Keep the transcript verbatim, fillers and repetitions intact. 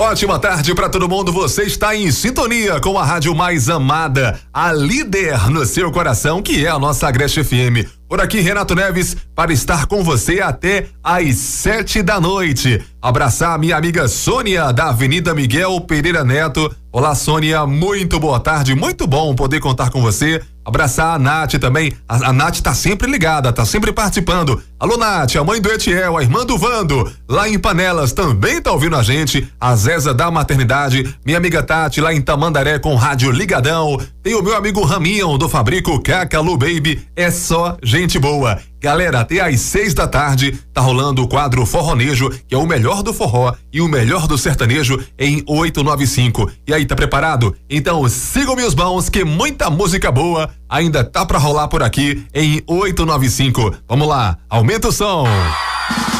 Ótima tarde para todo mundo. Você está em sintonia com a rádio mais amada, a líder no seu coração, que é a nossa Agreste F M. Por aqui, Renato Neves, para estar com você até às sete da noite. Abraçar a minha amiga Sônia, da Avenida Miguel Pereira Neto. Olá, Sônia, muito boa tarde, muito bom poder contar com você. Abraçar a Nath também. A, a Nath tá sempre ligada, tá sempre participando. Alô, Nath, a mãe do Etiel, a irmã do Vando, lá em Panelas, também tá ouvindo a gente. A Zeza da Maternidade, minha amiga Tati, lá em Tamandaré, com rádio ligadão. Tem o meu amigo Raminho, do Fabrico Cacalu Baby. É só gente boa. Galera, até às seis da tarde tá rolando o quadro Forronejo, que é o melhor do forró e o melhor do sertanejo em oito nove cinco. E aí, tá preparado? Então sigam meus bons, que muita música boa ainda tá pra rolar por aqui em oito nove cinco. Vamos lá, aumenta o som.